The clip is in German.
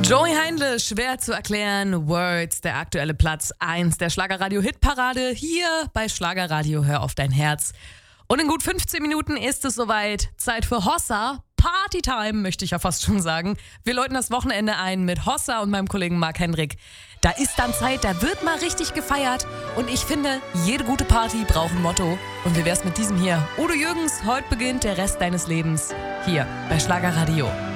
Joey Heindle, schwer zu erklären, Words, der aktuelle Platz 1 der Schlagerradio-Hitparade, hier bei Schlagerradio Hör auf dein Herz. Und in gut 15 Minuten ist es soweit, Zeit für Hossa, Partytime möchte ich ja fast schon sagen. Wir läuten das Wochenende ein mit Hossa und meinem Kollegen Marc Hendrik. Da ist dann Zeit, da wird mal richtig gefeiert und ich finde, jede gute Party braucht ein Motto. Und wie wär's mit diesem hier? Udo Jürgens, heute beginnt der Rest deines Lebens, hier bei Schlagerradio.